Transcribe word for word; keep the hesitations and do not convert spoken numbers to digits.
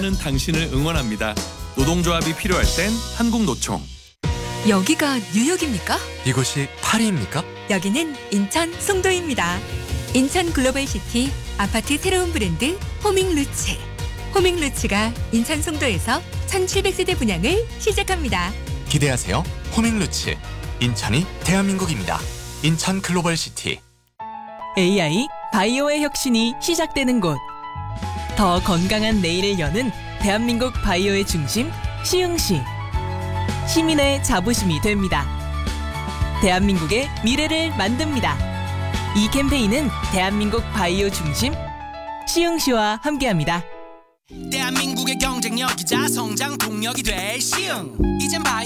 일하는 당신을 응원합니다. 노동조합이 필요할 땐 한국노총. 여기가 뉴욕입니까? 이곳이 파리입니까? 여기는 인천 송도입니다. 인천 글로벌시티 아파트 새로운 브랜드 호밍루츠. 호밍루츠가 인천 송도에서 천칠백 세대 분양을 시작합니다. 기대하세요. 호밍루츠. 인천이 대한민국입니다. 인천 글로벌시티. 에이아이 바이오의 혁신이 시작되는 곳. 더 건강한 내일을 여는 대한민국 바이오의 중심 시흥시. 시민의 자부심이 됩니다. 대한민국의 미래를 만듭니다. 이 캠페인은 대한민국 바이오 중심 시흥시와 함께합니다. 대한민국의 경쟁력이자 성장 동력이 될 시흥. 이젠 바이